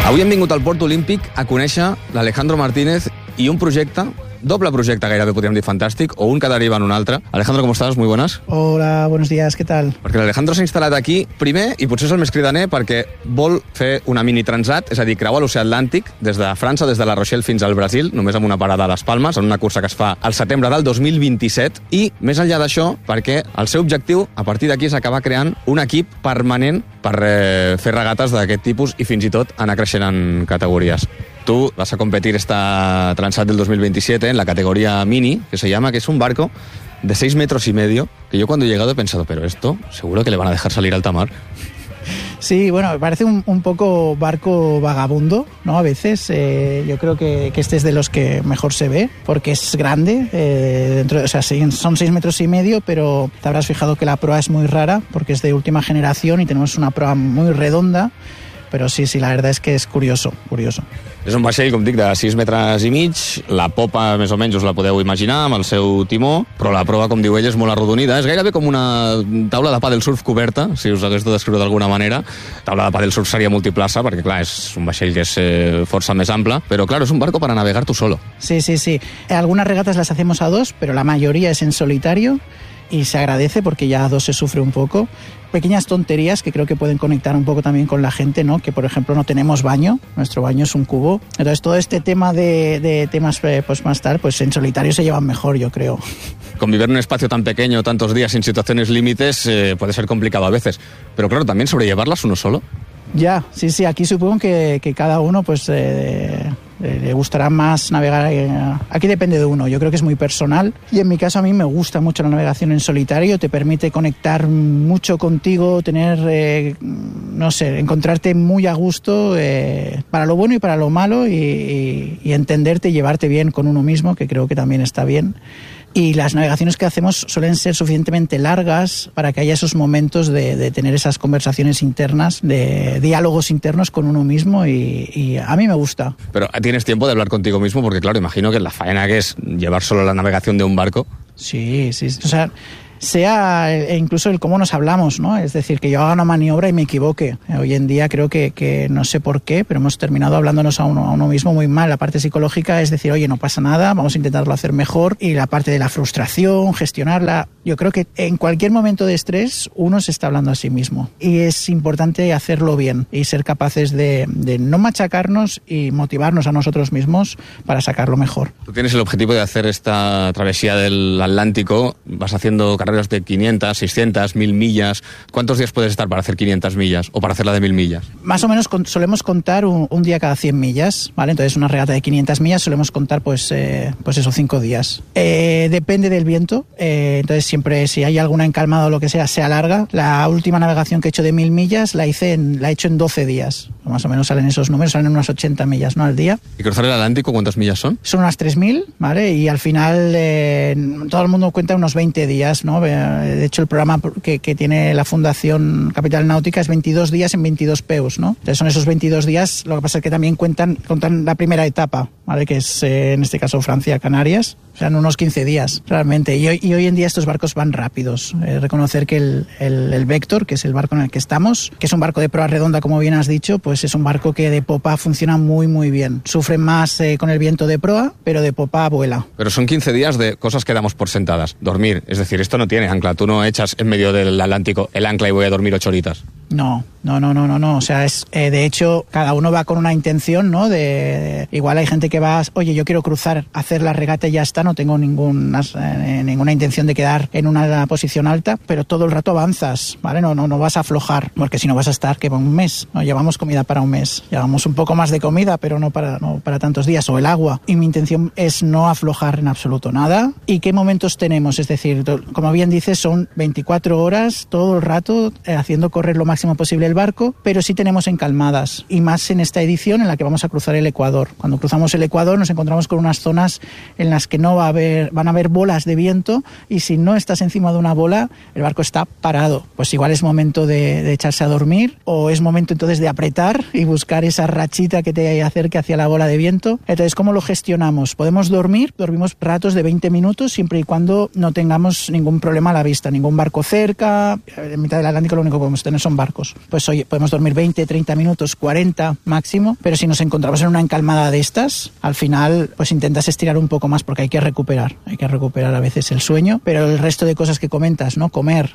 Avui hem vingut al Port Olímpic a conèixer l'Alejandro Martínez i un projecte, doble projecte gairebé podríem dir fantàstic, o un que deriva en un altre. Alejandro, ¿cómo estás? Muy buenas. Hola, buenos días, ¿qué tal? Perquè l'Alejandro s'ha instal·lat aquí, primer, i potser és el més cridaner, perquè vol fer una mini transat, és a dir, creuar l'oceà Atlàntic des de França, des de La Rochelle fins al Brasil, només amb una parada a les Palmes, en una cursa que es fa al setembre del 2027, i més enllà d'això, perquè el seu objectiu, a partir d'aquí, és acabar creant un equip permanent per fer regates d'aquest tipus i fins i tot anar creixent en categories. Tú vas a competir esta Transat del 2027 en la categoría Mini, que se llama, que es un barco de 6 metros y medio, que yo cuando he llegado he pensado, pero esto seguro que le van a dejar salir a alta mar. Sí, bueno, me parece un poco barco vagabundo, ¿no? A veces yo creo que este es de los que mejor se ve, porque es grande, o sea, son 6 metros y medio, pero te habrás fijado que la proa es muy rara, porque es de última generación y tenemos una proa muy redonda. Però sí, la verdad es que és curioso. És un vaixell, com dic, de 6 metres i mig, la popa més o menys us la podeu imaginar amb el seu timó, però la proa, com diu ell, és molt arrodonida, és gairebé com una taula de pàdel surf coberta, si us hagués de descriure d'alguna manera. Taula de pàdel surf seria multiplaça, perquè clar, és un vaixell que és força més ample, però claro, és un barco para navegar tú solo. Sí. Algunas regatas las hacemos a dos, pero la mayoría es en solitario, y se agradece porque ya a dos se sufre un poco. Pequeñas tonterías que creo que pueden conectar un poco también con la gente, ¿no? Que por ejemplo no tenemos baño, nuestro baño es un cubo. Entonces todo este tema de temas pues más tal, pues en solitario se llevan mejor, yo creo. Convivir en un espacio tan pequeño, tantos días sin situaciones límites, puede ser complicado a veces. Pero claro, también sobrellevarlas uno solo. Ya, sí, aquí supongo que cada uno pues le gustará más navegar. Aquí depende de uno, yo creo que es muy personal y en mi caso a mí me gusta mucho la navegación en solitario, te permite conectar mucho contigo, tener, encontrarte muy a gusto para lo bueno y para lo malo y entenderte y llevarte bien con uno mismo, que creo que también está bien. Y las navegaciones que hacemos suelen ser suficientemente largas para que haya esos momentos de tener esas conversaciones internas, de diálogos internos con uno mismo y a mí me gusta. Pero ¿tienes tiempo de hablar contigo mismo? Porque claro, imagino que la faena que es llevar solo la navegación de un barco. Sí. O sea incluso el cómo nos hablamos, ¿no? Es decir, que yo haga una maniobra y me equivoque. Hoy en día creo que no sé por qué, pero hemos terminado hablándonos a uno mismo muy mal. La parte psicológica es decir, oye, no pasa nada, vamos a intentarlo hacer mejor. Y la parte de la frustración, gestionarla. Yo creo que en cualquier momento de estrés uno se está hablando a sí mismo. Y es importante hacerlo bien y ser capaces de no machacarnos y motivarnos a nosotros mismos para sacarlo mejor. Tú tienes el objetivo de hacer esta travesía del Atlántico, vas haciendo carreras de 500, 600, 1000 millas. ¿Cuántos días puedes estar para hacer 500 millas o para hacer la de 1000 millas? Más o menos solemos contar un día cada 100 millas, ¿vale? Entonces una regata de 500 millas solemos contar pues eso, 5 días. Depende del viento, entonces siempre si hay alguna encalmada o lo que sea, se alarga. La última navegación que he hecho de 1000 millas la he hecho en 12 días. Más o menos salen esos números, salen unas 80 millas, ¿no? Al día. ¿Y cruzar el Atlántico cuántas millas son? Son unas 3000, ¿vale? Y al final todo el mundo cuenta unos 20 días, ¿no? De hecho, el programa que tiene la Fundación Capital Náutica es 22 días en 22 peus, ¿no? Entonces son esos 22 días, lo que pasa es que también cuentan la primera etapa, ¿vale? Que es, en este caso, Francia-Canarias. O sea, en unos 15 días, realmente. Y hoy en día estos barcos van rápidos. Reconocer que el Vector, que es el barco en el que estamos, que es un barco de proa redonda, como bien has dicho, pues es un barco que de popa funciona muy, muy bien. Sufre más con el viento de proa, pero de popa vuela. Pero son 15 días de cosas que damos por sentadas. Dormir, es decir, esto no tiene ancla. Tú no echas en medio del Atlántico el ancla y voy a dormir 8 horitas. No. O sea, de hecho, cada uno va con una intención, ¿no? Igual hay gente que va, oye, yo quiero cruzar, hacer la regata y ya está, no tengo ninguna intención de quedar en una posición alta, pero todo el rato avanzas, ¿vale? No vas a aflojar, porque si no vas a estar, que un mes, ¿no? Llevamos comida para un mes, llevamos un poco más de comida, pero no para tantos días, o el agua. Y mi intención es no aflojar en absoluto nada. ¿Y qué momentos tenemos? Es decir, como bien dices, son 24 horas todo el rato haciendo correr lo máximo posible el barco, pero sí tenemos encalmadas, y más en esta edición en la que vamos a cruzar el Ecuador. Cuando cruzamos el Ecuador nos encontramos con unas zonas en las que van a haber bolas de viento, y si no estás encima de una bola, el barco está parado. Pues igual es momento de echarse a dormir, o es momento entonces de apretar y buscar esa rachita que te acerque hacia la bola de viento. Entonces, ¿cómo lo gestionamos? Podemos dormimos ratos de 20 minutos siempre y cuando no tengamos ningún problema a la vista, ningún barco cerca. En mitad del Atlántico lo único que podemos tener son barcos barcos. Pues oye, podemos dormir 20, 30 minutos, 40 máximo, pero si nos encontramos en una encalmada de estas, al final pues intentas estirar un poco más porque hay que recuperar a veces el sueño, pero el resto de cosas que comentas, ¿no? Comer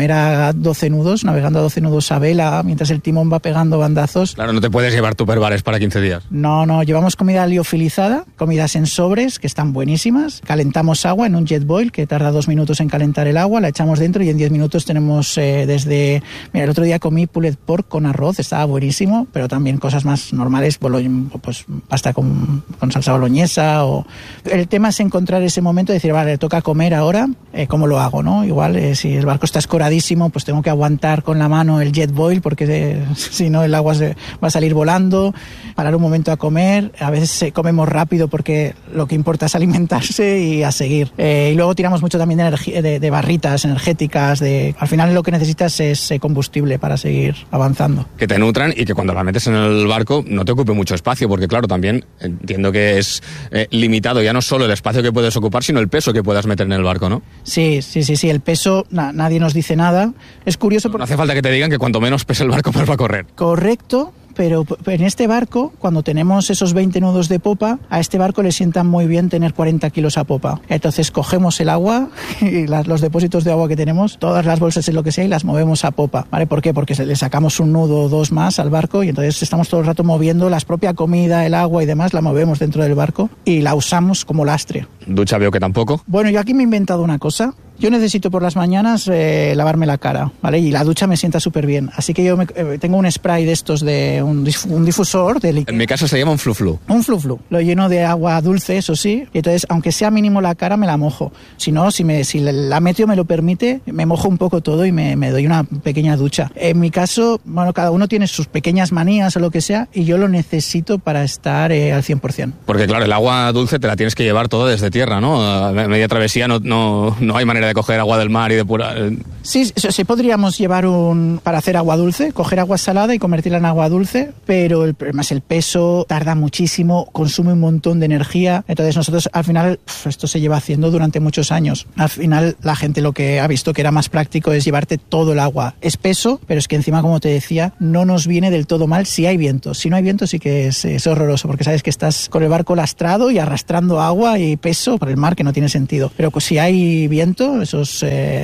a 12 nudos, navegando a 12 nudos a vela, mientras el timón va pegando bandazos. Claro, no te puedes llevar tupperwares para 15 días. No, llevamos comida liofilizada, comidas en sobres, que están buenísimas. Calentamos agua en un jet boil, que tarda 2 minutos en calentar el agua, la echamos dentro y en 10 minutos tenemos Mira, el otro día comí pulled pork con arroz, estaba buenísimo, pero también cosas más normales, pues pasta con salsa boloñesa. El tema es encontrar ese momento de decir, vale, toca comer ahora, ¿cómo lo hago, no? Igual, si el barco está escoradísimo, pues tengo que aguantar con la mano el jet boil, porque si no el agua va a salir volando, parar un momento a comer. A veces comemos rápido porque lo que importa es alimentarse y a seguir. Y luego tiramos mucho también de energía, de barritas energéticas. Al final lo que necesitas es combustible para seguir avanzando. Que te nutran y que cuando la metes en el barco no te ocupe mucho espacio, porque claro, también entiendo que es limitado ya no solo el espacio que puedes ocupar, sino el peso que puedas meter en el barco, ¿no? Sí, el peso, nadie nos dice nada. Es curioso porque... No hace falta que te digan que cuanto menos pese el barco, más va a correr. Correcto. Pero en este barco, cuando tenemos esos 20 nudos de popa, a este barco le sientan muy bien tener 40 kilos a popa. Entonces cogemos el agua y los depósitos de agua que tenemos, todas las bolsas y lo que sea, y las movemos a popa. ¿Vale? ¿Por qué? Porque le sacamos un nudo o dos más al barco y entonces estamos todo el rato moviendo la propia comida, el agua y demás, la movemos dentro del barco y la usamos como lastre. ¿Ducha veo que tampoco? Bueno, yo aquí me he inventado una cosa. Yo necesito por las mañanas lavarme la cara, ¿vale? Y la ducha me sienta súper bien. Así que yo tengo un spray de estos, de un difusor de líquido. En mi caso se llama un flu-flu. Un flu-flu. Lo lleno de agua dulce, eso sí. Y entonces, aunque sea mínimo la cara, me la mojo. Si no, si la meteo me lo permite, me mojo un poco todo y me doy una pequeña ducha. En mi caso, bueno, cada uno tiene sus pequeñas manías o lo que sea, y yo lo necesito para estar al 100%. Porque claro, el agua dulce te la tienes que llevar toda desde tierra, ¿no? A media travesía no hay manera de coger agua del mar y depurar. Sí, podríamos llevar para hacer agua dulce, coger agua salada y convertirla en agua dulce, pero el problema es el peso, tarda muchísimo, consume un montón de energía. Entonces nosotros al final, esto se lleva haciendo durante muchos años. Al final la gente lo que ha visto que era más práctico es llevarte todo el agua. Es peso, pero es que encima, como te decía, no nos viene del todo mal si hay viento. Si no hay viento sí que es horroroso, porque sabes que estás con el barco lastrado y arrastrando agua y peso por el mar, que no tiene sentido. Pero pues si hay viento, esos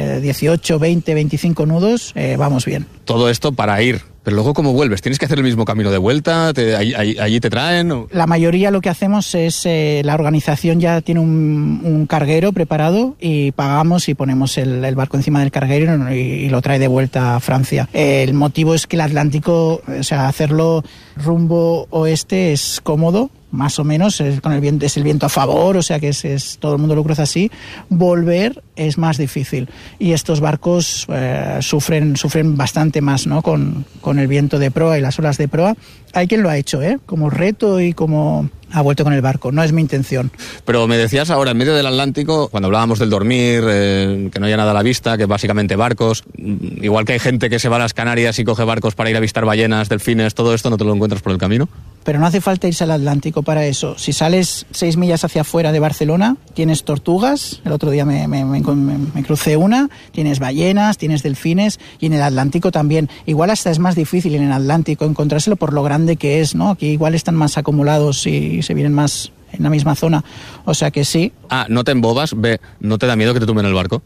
18, 20, 25 nudos, vamos bien. Todo esto para ir. Pero luego, ¿cómo vuelves? ¿Tienes que hacer el mismo camino de vuelta? ¿Allí te traen? ¿O? La mayoría lo que hacemos es, la organización ya tiene un carguero preparado y pagamos y ponemos el barco encima del carguero y lo trae de vuelta a Francia. El motivo es que el Atlántico, o sea, hacerlo rumbo oeste es cómodo, más o menos, con el viento, es el viento a favor, o sea que todo el mundo lo cruza así. Volver es más difícil y estos barcos sufren bastante más, ¿no? Con el viento de proa y las olas de proa. Hay quien lo ha hecho, como reto y como ha vuelto con el barco. No es mi intención. Pero me decías ahora, en medio del Atlántico, cuando hablábamos del dormir, que no haya nada a la vista, que básicamente barcos, igual que hay gente que se va a las Canarias y coge barcos para ir a avistar ballenas, delfines, todo esto, ¿no te lo encuentras por el camino? Pero no hace falta irse al Atlántico para eso. Si sales 6 millas hacia afuera de Barcelona, tienes tortugas, el otro día me crucé una, tienes ballenas, tienes delfines, y en el Atlántico también. Igual hasta es más difícil en el Atlántico encontrárselo por lo grande que es, ¿no? Aquí igual están más acumulados y se vienen más en la misma zona, o sea que sí. ¿No te embobas? ¿No te da miedo que te tumben el barco?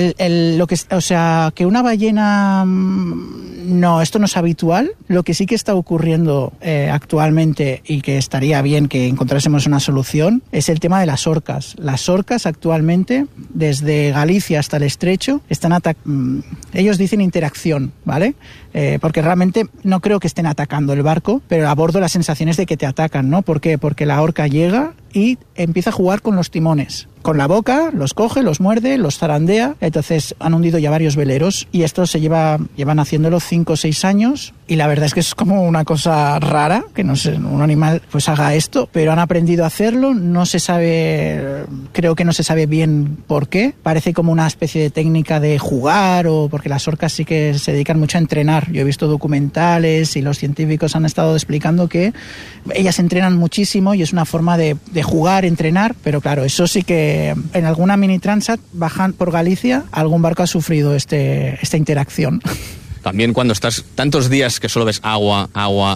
Que una ballena... No, esto no es habitual. Lo que sí que está ocurriendo actualmente y que estaría bien que encontrásemos una solución es el tema de las orcas. Las orcas actualmente, desde Galicia hasta el Estrecho, ellos dicen interacción, ¿vale? Porque realmente no creo que estén atacando el barco, pero a bordo la sensación es de que te atacan, ¿no? ¿Por qué? Porque la orca llega y empieza a jugar con los timones. Con la boca, los coge, los muerde, los zarandea. Entonces han hundido ya varios veleros y esto llevan haciéndolo 5 o 6 años y la verdad es que es como una cosa rara que no sé, un animal pues haga esto, pero han aprendido a hacerlo. No se sabe, creo que no se sabe bien por qué. Parece como una especie de técnica de jugar, o porque las orcas sí que se dedican mucho a entrenar. Yo he visto documentales y los científicos han estado explicando que ellas entrenan muchísimo y es una forma de jugar, entrenar, pero claro, eso sí que en alguna mini transat bajan por Galicia, algún barco ha sufrido esta interacción. también cuando estás tantos días que solo ves agua,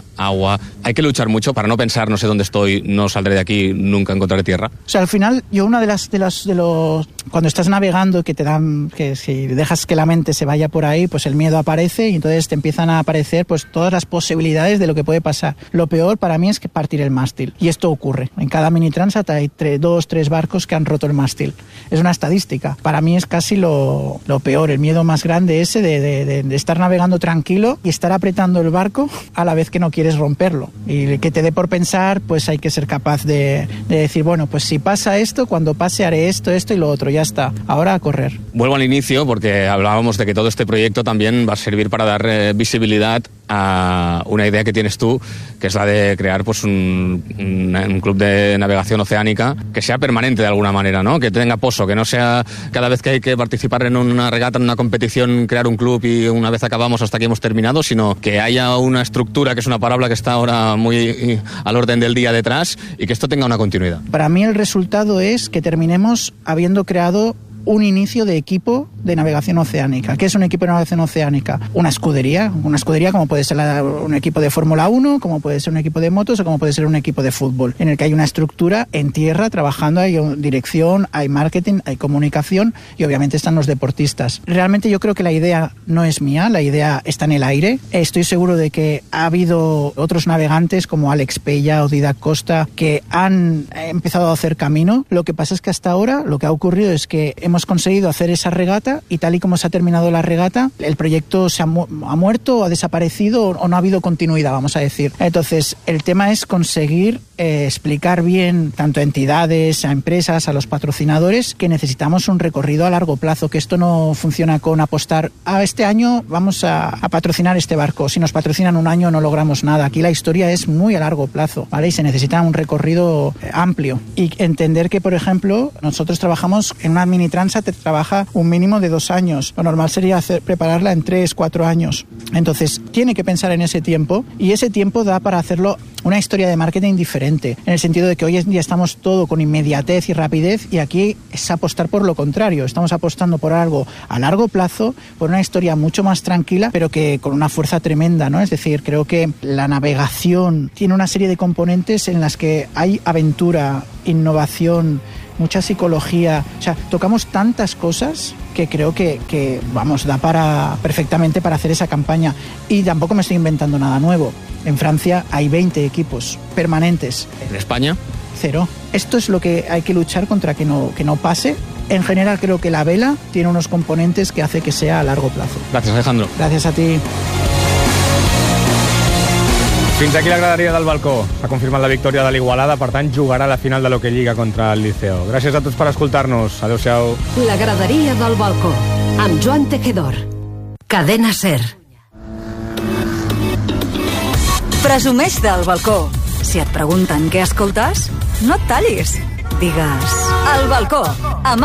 hay que luchar mucho para no pensar, no sé dónde estoy, no saldré de aquí, nunca encontraré tierra. O sea, al final, yo una de los cuando estás navegando, que si dejas que la mente se vaya por ahí, pues el miedo aparece y entonces te empiezan a aparecer pues todas las posibilidades de lo que puede pasar. Lo peor para mí es que partir el mástil. Y esto ocurre. En cada mini transat hay 2-3 barcos que han roto el mástil. Es una estadística. Para mí es casi lo peor, el miedo más grande ese de estar navegando tranquilo y estar apretando el barco a la vez que no quieres romperlo. Y que te dé por pensar, pues hay que ser capaz de decir, bueno, pues si pasa esto, cuando pase haré esto y lo otro, ya está. Ahora a correr. Vuelvo al inicio porque hablábamos de que todo este proyecto también va a servir para dar visibilidad a una idea que tienes tú, que es la de crear pues un club de navegación oceánica que sea permanente de alguna manera, ¿no? Que tenga pozo, que no sea cada vez que hay que participar en una regata, en una competición, crear un club y una vez acabamos hasta que hemos terminado, sino que haya una estructura, que es una palabra que está ahora muy al orden del día detrás, y que esto tenga una continuidad. Para mí el resultado es que terminemos habiendo creado un inicio de equipo de navegación oceánica. ¿Qué es un equipo de navegación oceánica? Una escudería como puede ser un equipo de Fórmula 1, como puede ser un equipo de motos o como puede ser un equipo de fútbol, en el que hay una estructura en tierra trabajando, hay dirección, hay marketing, hay comunicación y obviamente están los deportistas. Realmente yo creo que la idea no es mía, la idea está en el aire. Estoy seguro de que ha habido otros navegantes como Alex Pella o Didac Costa que han empezado a hacer camino. Lo que pasa es que hasta ahora lo que ha ocurrido es que hemos conseguido hacer esa regata y tal y como se ha terminado la regata, el proyecto se ha muerto o ha desaparecido o no ha habido continuidad, vamos a decir. Entonces, el tema es conseguir explicar bien tanto a entidades, a empresas, a los patrocinadores, que necesitamos un recorrido a largo plazo, que esto no funciona con apostar este año vamos a patrocinar este barco. Si nos patrocinan un año no logramos nada. Aquí la historia es muy a largo plazo, ¿vale? Y se necesita un recorrido amplio. Y entender que, por ejemplo, nosotros trabajamos en una mini transat, te trabaja un mínimo de 2 años. Lo normal sería prepararla en 3-4 años. Entonces, tiene que pensar en ese tiempo y ese tiempo da para hacerlo una historia de marketing diferente, en el sentido de que hoy en día estamos todo con inmediatez y rapidez y aquí es apostar por lo contrario. Estamos apostando por algo a largo plazo, por una historia mucho más tranquila, pero que con una fuerza tremenda, ¿no? Es decir, creo que la navegación tiene una serie de componentes en las que hay aventura, innovación, mucha psicología, o sea, tocamos tantas cosas que creo que da perfectamente para hacer esa campaña. Y tampoco me estoy inventando nada nuevo. En Francia hay 20 equipos permanentes. ¿En España? 0. Esto es lo que hay que luchar contra que no pase. En general creo que la vela tiene unos componentes que hace que sea a largo plazo. Gracias, Alejandro. Gracias a ti. Fins aquí la graderia del balcó. S'ha confirmat la victòria de l'Igualada, per tant jugarà la final de l'Hockey Lliga contra el Liceo. Gràcies a tots per escoltar-nos. Adéu-siau. La graderia del balcó, amb Joan Tejedor. Cadena SER. Presumeix del balcó. Si et pregunten què escoltes, no et tallis. Digues, al balcó, amb